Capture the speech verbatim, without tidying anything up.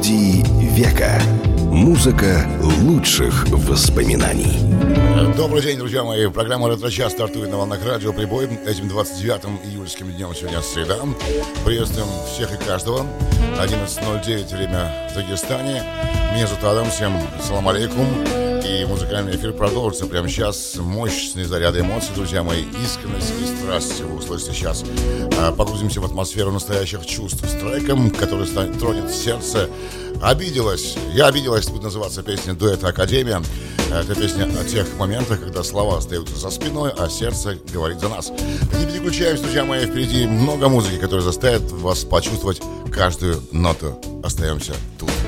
Мелодии века. Музыка лучших воспоминаний. Добрый день, друзья мои. Программа «Ретро-час» стартует на волнах радио «Прибой» этим двадцать девятым июльским днем. Сегодня среда. Приветствуем всех и каждого. одиннадцать ноль девять время в Дагестане. Меня зовут Адам. Всем салам алейкум. И музыкальный эфир продолжится прямо сейчас. Мощные заряды эмоций, друзья мои. Искренность и страсть вы услышите сейчас. Погрузимся в атмосферу настоящих чувств с треком, который тронет сердце. «Обиделась». «Я обиделась» будет называться песня дуэта «Академия». Это песня о тех моментах, когда слова остаются за спиной, а сердце говорит за нас. Не переключаемся, друзья мои. Впереди много музыки, которая заставит вас почувствовать каждую ноту. Остаемся тут.